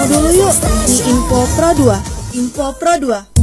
dulu yuk di Info Pro 2. Info Pro 2.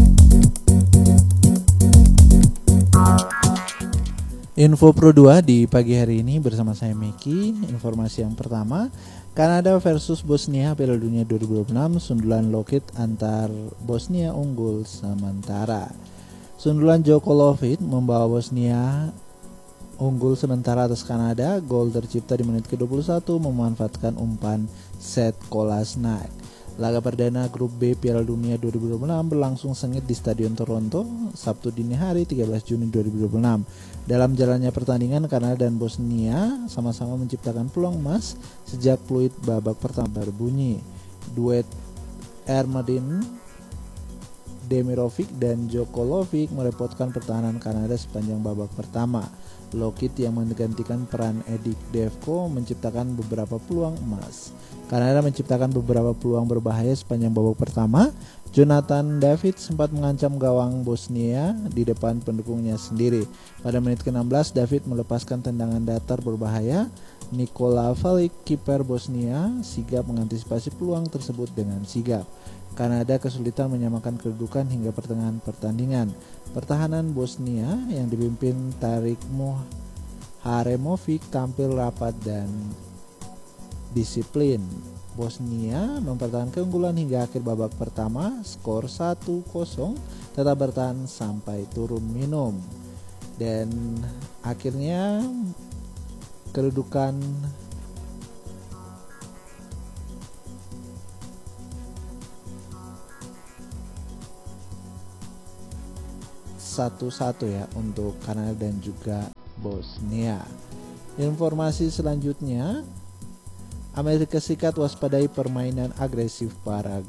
Info Pro 2 di pagi hari ini bersama saya Miki. Informasi yang pertama, Kanada versus Bosnia Piala Dunia 2026, sundulan Lockheed antar Bosnia unggul sementara. Sundulan Djokovic membawa Bosnia unggul sementara atas Kanada. Gol tercipta di menit ke-21 memanfaatkan umpan set Kolasinac. Laga perdana grup B Piala Dunia 2026 berlangsung sengit di Stadion Toronto Sabtu dini hari 13 Juni 2026. Dalam jalannya pertandingan, Kanada dan Bosnia sama-sama menciptakan peluang emas sejak peluit babak pertama berbunyi. Duet Ermadin Demirovic dan Djokovic merepotkan pertahanan Kanada sepanjang babak pertama. Lockheed yang menggantikan peran Edik Devko menciptakan beberapa peluang emas. Kanada menciptakan beberapa peluang berbahaya sepanjang babak pertama. Jonathan David sempat mengancam gawang Bosnia di depan pendukungnya sendiri. Pada menit ke-16, David melepaskan tendangan datar berbahaya. Nikola Valic, kiper Bosnia, sigap mengantisipasi peluang tersebut dengan sigap. Kanada kesulitan menyamakan kedudukan hingga pertengahan pertandingan. Pertahanan Bosnia yang dipimpin Tarik Haremovic tampil rapat dan disiplin. Bosnia mempertahankan keunggulan hingga akhir babak pertama, skor 1-0, tetap bertahan sampai turun minum. Dan akhirnya kedudukan satu-satu ya untuk Kanada dan juga Bosnia. Informasi selanjutnya, Amerika Serikat waspadai permainan agresif para